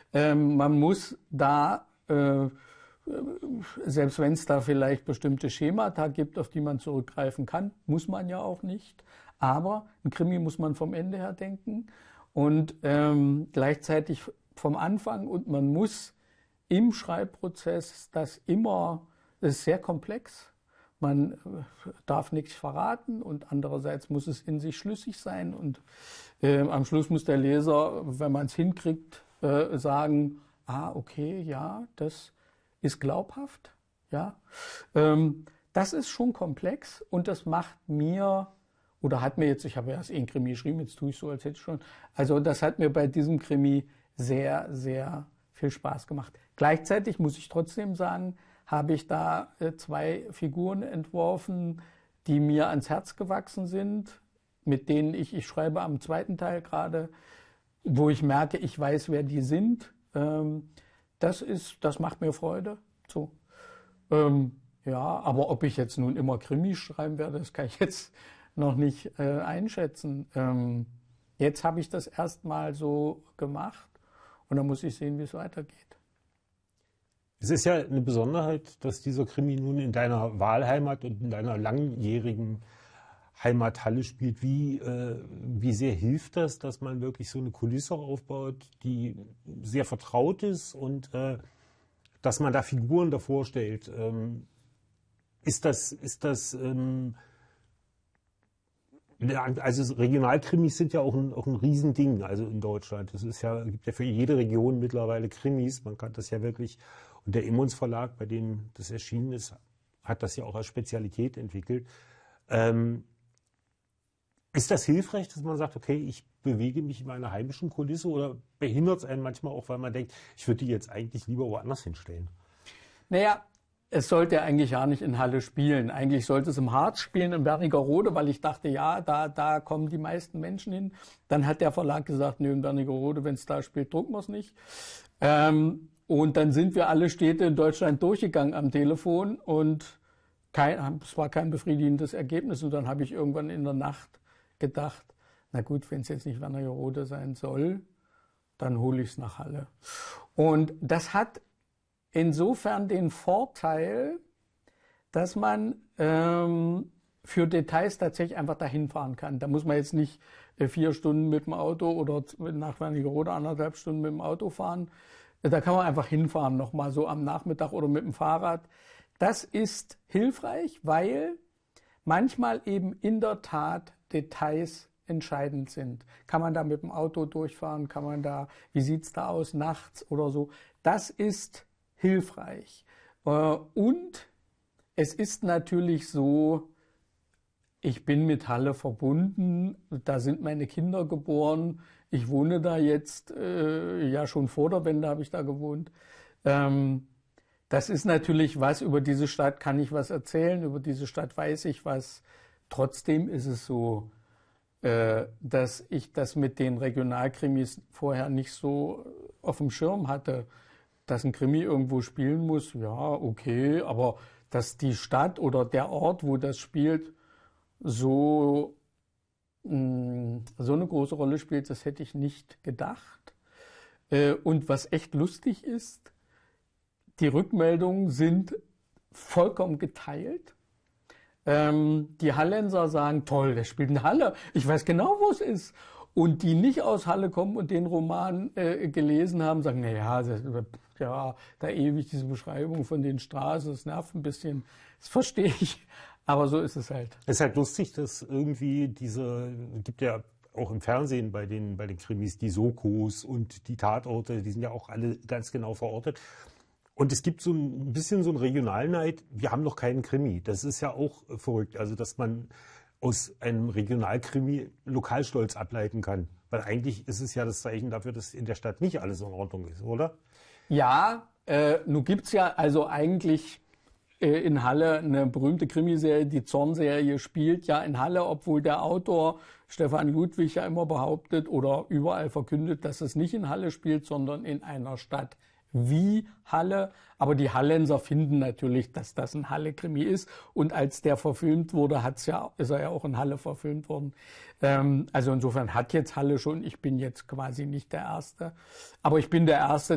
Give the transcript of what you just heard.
Man muss da, selbst wenn es da vielleicht bestimmte Schemata gibt, auf die man zurückgreifen kann, muss man ja auch nicht. Aber ein Krimi muss man vom Ende her denken und gleichzeitig vom Anfang. Und man muss im Schreibprozess das ist sehr komplex. Man darf nichts verraten und andererseits muss es in sich schlüssig sein. Und am Schluss muss der Leser, wenn man es hinkriegt, sagen, okay, ja, das ist glaubhaft. Ja, das ist schon komplex und das macht mir, oder hat mir jetzt, ich habe ja erst einen Krimi geschrieben, jetzt tue ich so, als hätte ich schon, also das hat mir bei diesem Krimi sehr, sehr viel Spaß gemacht. Gleichzeitig muss ich trotzdem sagen, habe ich da 2 Figuren entworfen, die mir ans Herz gewachsen sind, mit denen ich schreibe am 2. Teil gerade, wo ich merke, ich weiß, wer die sind. Das macht mir Freude. So. Ja, aber ob ich jetzt nun immer Krimis schreiben werde, das kann ich jetzt noch nicht einschätzen. Jetzt habe ich das erstmal so gemacht und dann muss ich sehen, wie es weitergeht. Es ist ja eine Besonderheit, dass dieser Krimi nun in deiner Wahlheimat und in deiner langjährigen Heimat Halle spielt. Wie sehr hilft das, dass man wirklich so eine Kulisse aufbaut, die sehr vertraut ist und dass man da Figuren davor stellt? Also Regionalkrimis sind ja auch ein Riesending, also in Deutschland. Es gibt ja für jede Region mittlerweile Krimis. Man kann das ja wirklich, und der Emmons Verlag, bei dem das erschienen ist, hat das ja auch als Spezialität entwickelt. Ist das hilfreich, dass man sagt, okay, ich bewege mich in meiner heimischen Kulisse, oder behindert es einen manchmal auch, weil man denkt, ich würde die jetzt eigentlich lieber woanders hinstellen? Naja, es sollte eigentlich ja nicht in Halle spielen. Eigentlich sollte es im Harz spielen, in Wernigerode, weil ich dachte, ja, da kommen die meisten Menschen hin. Dann hat der Verlag gesagt, nö, in Wernigerode, wenn es da spielt, drucken wir es nicht. Und dann sind wir alle Städte in Deutschland durchgegangen am Telefon und es war kein befriedigendes Ergebnis. Und dann habe ich irgendwann in der Nacht gedacht, na gut, wenn es jetzt nicht Wernigerode sein soll, dann hole ich es nach Halle. Und das hat insofern den Vorteil, dass man für Details tatsächlich einfach dahin fahren kann. Da muss man jetzt nicht 4 Stunden mit dem Auto oder nach Wernigerode 1,5 Stunden mit dem Auto fahren. Da kann man einfach hinfahren, nochmal so am Nachmittag oder mit dem Fahrrad. Das ist hilfreich, weil manchmal eben in der Tat Details entscheidend sind. Kann man da mit dem Auto durchfahren? Kann man da, wie sieht's da aus, nachts oder so? Das ist hilfreich. Und es ist natürlich so, ich bin mit Halle verbunden, da sind meine Kinder geboren, ich wohne da jetzt, ja schon vor der Wende habe ich da gewohnt. Das ist natürlich was, über diese Stadt kann ich was erzählen, über diese Stadt weiß ich was. Trotzdem ist es so, dass ich das mit den Regionalkrimis vorher nicht so auf dem Schirm hatte. Dass ein Krimi irgendwo spielen muss, ja, okay, aber dass die Stadt oder der Ort, wo das spielt, so eine große Rolle spielt, das hätte ich nicht gedacht. Und was echt lustig ist, die Rückmeldungen sind vollkommen geteilt. Die Hallenser sagen, toll, der spielt in Halle, ich weiß genau, wo es ist. Und die nicht aus Halle kommen und den Roman gelesen haben, sagen, naja, ja, da ewig diese Beschreibung von den Straßen, das nervt ein bisschen, das verstehe ich. Aber so ist es halt. Es ist halt lustig, dass irgendwie gibt ja auch im Fernsehen bei den Krimis die Sokos und die Tatorte, die sind ja auch alle ganz genau verortet. Und es gibt so ein bisschen so einen Regionalneid, wir haben noch keinen Krimi. Das ist ja auch verrückt, also dass man aus einem Regionalkrimi Lokalstolz ableiten kann. Weil eigentlich ist es ja das Zeichen dafür, dass in der Stadt nicht alles in Ordnung ist, oder? Ja, nun gibt's ja also eigentlich in Halle eine berühmte Krimiserie, die Zorn-Serie spielt ja in Halle, obwohl der Autor Stefan Ludwig ja immer behauptet oder überall verkündet, dass es nicht in Halle spielt, sondern in einer Stadt wie Halle. Aber die Hallenser finden natürlich, dass das ein Halle-Krimi ist. Und als der verfilmt wurde, ist er ja auch in Halle verfilmt worden. Also insofern hat jetzt Halle schon, ich bin jetzt quasi nicht der Erste. Aber ich bin der Erste,